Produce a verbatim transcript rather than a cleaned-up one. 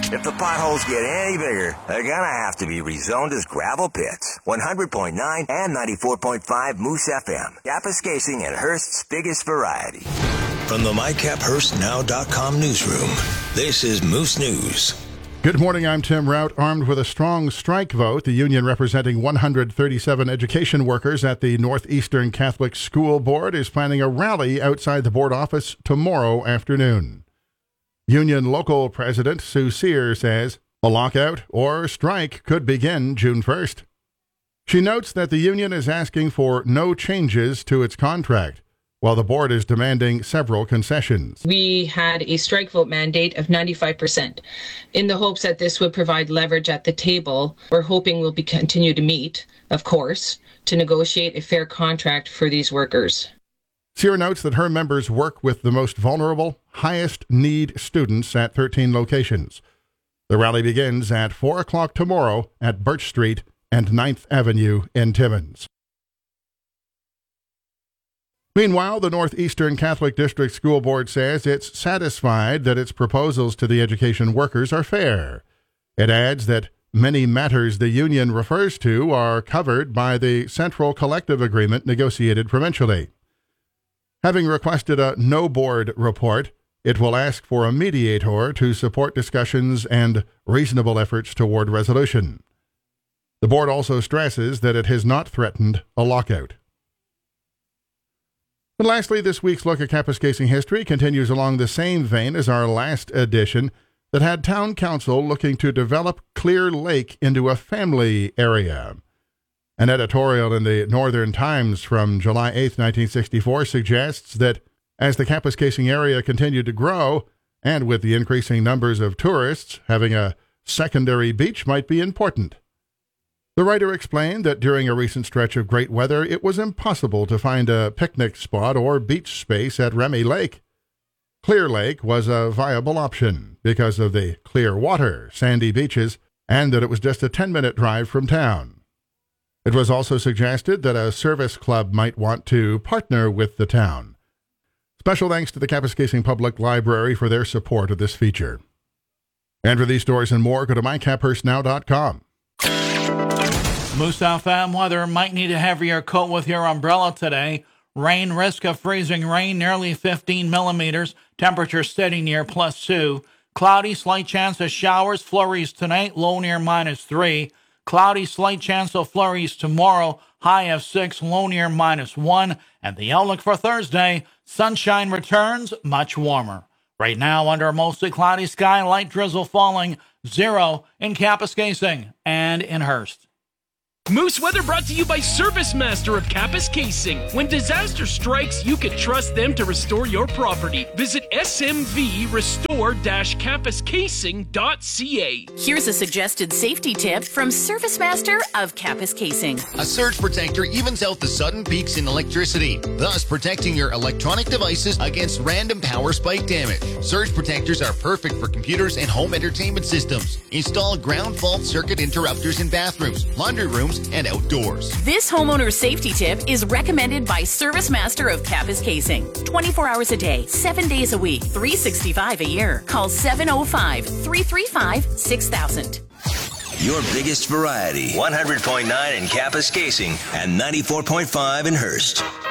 If the potholes get any bigger, they're gonna have to be rezoned as gravel pits. one hundred point nine and ninety-four point five Moose F M. Kapuskasing and Hearst's biggest variety. From the my cap hearst now dot com newsroom, this is Moose News. Good morning, I'm Tim Rout. Armed with a strong strike vote, the union representing one hundred thirty-seven education workers at the Northeastern Catholic School Board is planning a rally outside the board office tomorrow afternoon. Union local president Sue Sear says a lockout or strike could begin June first. She notes that the union is asking for no changes to its contract, while the board is demanding several concessions. We had a strike vote mandate of ninety-five percent. In the hopes that this would provide leverage at the table, we're hoping we'll be continue to meet, of course, to negotiate a fair contract for these workers. Sear notes that her members work with the most vulnerable, highest need students at thirteen locations. The rally begins at four o'clock tomorrow at Birch Street and ninth Avenue in Timmins. Meanwhile, the Northeastern Catholic District School Board says it's satisfied that its proposals to the education workers are fair. It adds that many matters the union refers to are covered by the Central Collective Agreement negotiated provincially. Having requested a no-board report, it will ask for a mediator to support discussions and reasonable efforts toward resolution. The board also stresses that it has not threatened a lockout. And lastly, this week's look at Kapuskasing history continues along the same vein as our last edition that had town council looking to develop Clear Lake into a family area. An editorial in the Northern Times from July eighth, nineteen sixty-four suggests that as the Kapuskasing area continued to grow, and with the increasing numbers of tourists, having a secondary beach might be important. The writer explained that during a recent stretch of great weather, it was impossible to find a picnic spot or beach space at Remy Lake. Clear Lake was a viable option because of the clear water, sandy beaches, and that it was just a ten-minute drive from town. It was also suggested that a service club might want to partner with the town. Special thanks to the Kapuskasing Public Library for their support of this feature. And for these stories and more, go to my cap hearst now dot com. Moose F M weather. Might need a heavier coat with your umbrella today. Rain, risk of freezing rain, nearly fifteen millimeters. Temperature steady near plus two. Cloudy, slight chance of showers, flurries tonight, low near minus three. Cloudy, slight chance of flurries tomorrow, high of six, low near minus one. And the outlook for Thursday, sunshine returns, much warmer. Right now, under a mostly cloudy sky, light drizzle falling, zero in Kapuskasing and in Hearst. Moose Weather brought to you by Service Master of Kapuskasing. When disaster strikes, you can trust them to restore your property. Visit S M V restore dash kapuskasing dot c a. Here's a suggested safety tip from Service Master of Kapuskasing. A surge protector evens out the sudden peaks in electricity, thus protecting your electronic devices against random power spike damage. Surge protectors are perfect for computers and home entertainment systems. Install ground fault circuit interrupters in bathrooms, laundry rooms, and outdoors. This homeowner safety tip is recommended by Service Master of Kapuskasing. twenty-four hours a day, seven days a week, three hundred sixty-five a year. Call seven oh five, three three five, six thousand. Your biggest variety. one hundred point nine in Kapuskasing and ninety-four point five in Hearst.